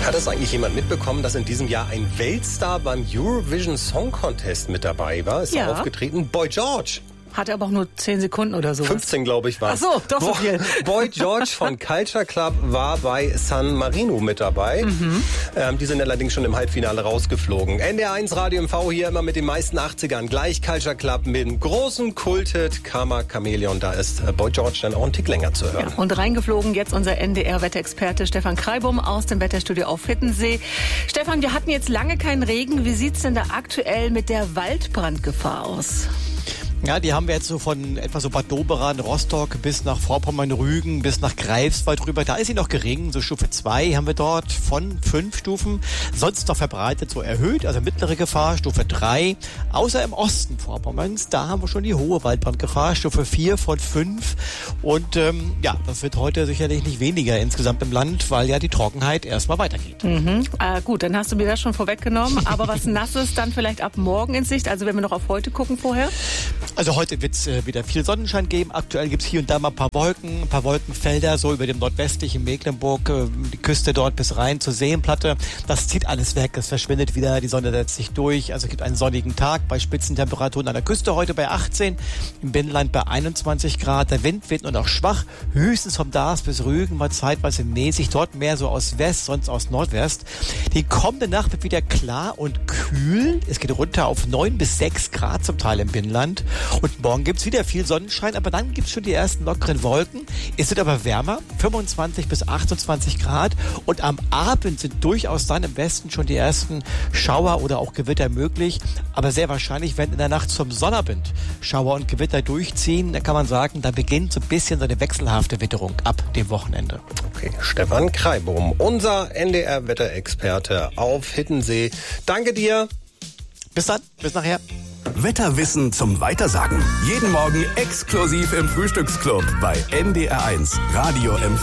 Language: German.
Hat das eigentlich jemand mitbekommen, dass in diesem Jahr ein Weltstar beim Eurovision Song Contest mit dabei war? Ist aufgetreten? Boy George. Hatte aber auch nur 10 Sekunden oder so. 15, glaube ich, war es. Ach so, doch so viel. Boy George von Culture Club war bei San Marino mit dabei. Die sind allerdings schon im Halbfinale rausgeflogen. NDR1 Radio MV hier immer mit den meisten 80ern. Gleich Culture Club mit dem großen Kulthit Karma Chameleon. Da ist Boy George dann auch einen Tick länger zu hören. Ja, und reingeflogen jetzt unser NDR-Wetterexperte Stefan Kreibum aus dem Wetterstudio auf Hittensee. Stefan, wir hatten jetzt lange keinen Regen. Wie sieht's denn da aktuell mit der Waldbrandgefahr aus? Ja, die haben wir jetzt so von etwa so Bad Doberan, Rostock bis nach Vorpommern-Rügen, bis nach Greifswald rüber. Da ist sie noch gering, so Stufe 2 haben wir dort von 5 Stufen. Sonst noch verbreitet so erhöht, also mittlere Gefahr, Stufe 3. Außer im Osten Vorpommerns, da haben wir schon die hohe Waldbrandgefahr, Stufe 4 von 5. Und das wird heute sicherlich nicht weniger insgesamt im Land, weil ja die Trockenheit erstmal weitergeht. Gut, dann hast du mir das schon vorweggenommen. Aber was Nasses dann vielleicht ab morgen in Sicht? Also wenn wir noch auf heute gucken vorher? Also heute wird es wieder viel Sonnenschein geben. Aktuell gibt es hier und da mal ein paar Wolkenfelder, so über dem nordwestlichen Mecklenburg, die Küste dort bis rein zur Seenplatte. Das zieht alles weg, es verschwindet wieder, die Sonne setzt sich durch. Also es gibt einen sonnigen Tag bei Spitzentemperaturen an der Küste heute bei 18, im Binnenland bei 21 Grad. Der Wind wird nur noch schwach, höchstens vom Darß bis Rügen, mal zeitweise mäßig, dort mehr so aus West, sonst aus Nordwest. Die kommende Nacht wird wieder klar und kühl. Es geht runter auf 9 bis 6 Grad zum Teil im Binnenland. Und morgen gibt's wieder viel Sonnenschein, aber dann gibt's schon die ersten lockeren Wolken. Es wird aber wärmer, 25 bis 28 Grad. Und am Abend sind durchaus dann im Westen schon die ersten Schauer oder auch Gewitter möglich. Aber sehr wahrscheinlich werden in der Nacht zum Sonnabend Schauer und Gewitter durchziehen. Da kann man sagen, da beginnt so ein bisschen so eine wechselhafte Witterung ab dem Wochenende. Okay, Stefan Kreibum, unser NDR-Wetterexperte auf Hittensee. Danke dir. Bis dann, bis nachher. Wetterwissen zum Weitersagen. Jeden Morgen exklusiv im Frühstücksclub bei NDR1 Radio MV.